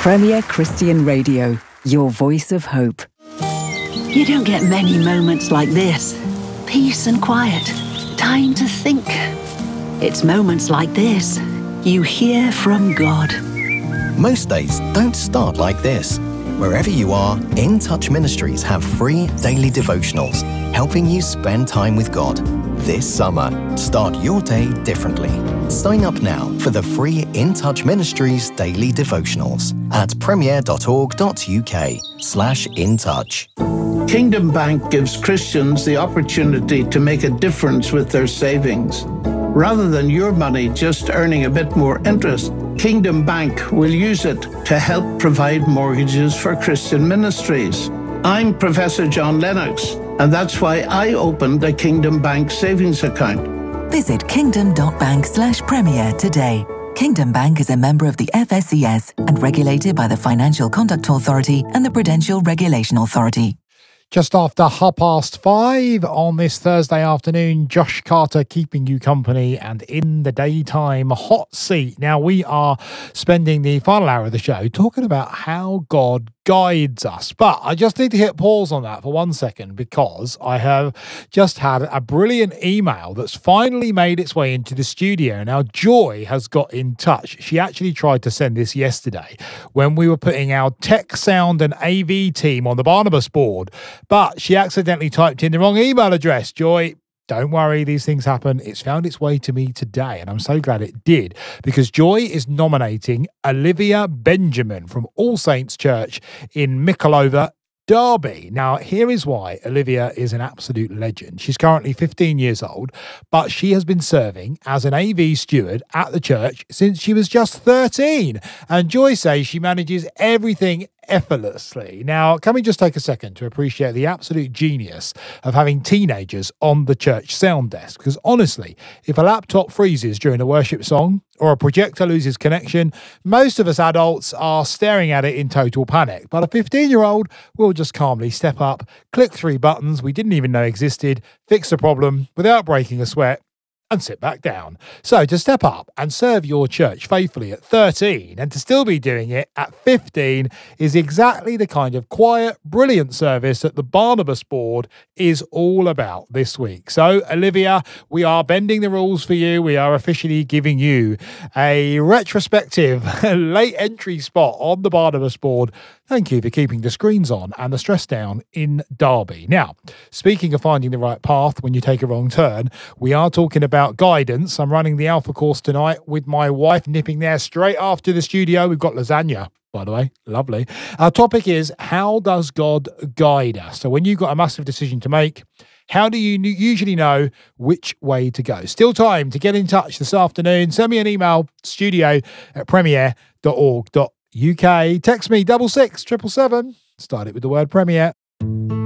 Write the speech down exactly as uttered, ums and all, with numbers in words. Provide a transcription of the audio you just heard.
Premier Christian Radio, your voice of hope. You don't get many moments like this. Peace and quiet. Time to think. It's moments like this you hear from God. Most days don't start like this. Wherever you are, In Touch Ministries have free daily devotionals, helping you spend time with God. This summer, start your day differently. Sign up now for the free In Touch Ministries daily devotionals at premier.org.uk slash in touch. Kingdom Bank gives Christians the opportunity to make a difference with their savings. Rather than your money just earning a bit more interest, Kingdom Bank will use it to help provide mortgages for Christian ministries. I'm Professor John Lennox, and that's why I opened a Kingdom Bank savings account. Visit kingdom.bank slash premier today. Kingdom Bank is a member of the F S C S and regulated by the Financial Conduct Authority and the Prudential Regulation Authority. Just after half past five on this Thursday afternoon, Josh Carter keeping you company and in the daytime hot seat. Now, we are spending the final hour of the show talking about how God guides us. But I just need to hit pause on that for one second because I have just had a brilliant email that's finally made its way into the studio. Now, Joy has got in touch. She actually tried to send this yesterday when we were putting our tech, sound and A V team on the Barnabas board, but she accidentally typed in the wrong email address. Joy, don't worry, these things happen. It's found its way to me today, and I'm so glad it did, because Joy is nominating Olivia Benjamin from All Saints Church in Mickleover, Derby. Now, here is why Olivia is an absolute legend. She's currently fifteen years old, but she has been serving as an A V steward at the church since she was just thirteen. And Joy says she manages everything effortlessly. Now, can we just take a second to appreciate the absolute genius of having teenagers on the church sound desk? Because honestly, if a laptop freezes during a worship song or a projector loses connection, most of us adults are staring at it in total panic. But a fifteen-year-old will just calmly step up, click three buttons we didn't even know existed, fix the problem without breaking a sweat, and sit back down. So to step up and serve your church faithfully at thirteen and to still be doing it at fifteen is exactly the kind of quiet, brilliant service that the Barnabas board is all about this week. So Olivia, we are bending the rules for you. We are officially giving you a retrospective late entry spot on the Barnabas board. Thank you for keeping the screens on and the stress down in Derby. Now, speaking of finding the right path when you take a wrong turn, we are talking about guidance. I'm running the Alpha course tonight with my wife nipping there straight after the studio. We've got lasagna, by the way. Lovely. Our topic is, how does God guide us? So when you've got a massive decision to make, how do you usually know which way to go? Still time to get in touch this afternoon. Send me an email, studio at premier dot org dot uk. Text me double six triple seven. Start it with the word Premier.